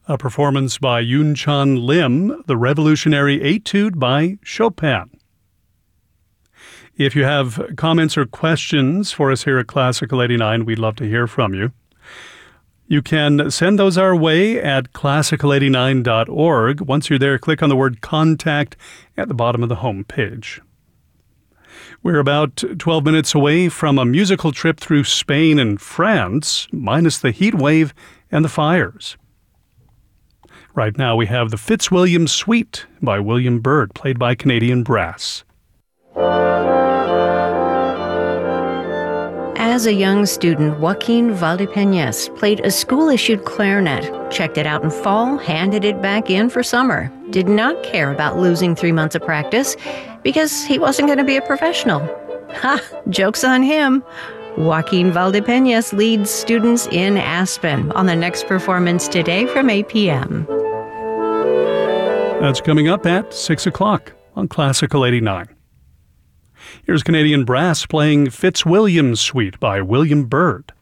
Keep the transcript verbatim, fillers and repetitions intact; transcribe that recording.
a performance by Yoon-chan Lim, the Revolutionary Etude by Chopin. If you have comments or questions for us here at Classical eighty-nine, we'd love to hear from you. You can send those our way at classical eighty-nine dot org. Once you're there, click on the word Contact at the bottom of the home page. We're about twelve minutes away from a musical trip through Spain and France, minus the heat wave and the fires. Right now we have the Fitzwilliam Suite by William Byrd, played by Canadian Brass. As a young student, Joaquin Valdepeñas played a school-issued clarinet, checked it out in fall, handed it back in for summer. Did not care about losing three months of practice because he wasn't going to be a professional. Ha! Joke's on him. Joaquin Valdepeñas leads students in Aspen on the next performance today from eight p.m. That's coming up at six o'clock on Classical eighty-nine. Here's Canadian Brass playing Fitzwilliam Suite by William Byrd.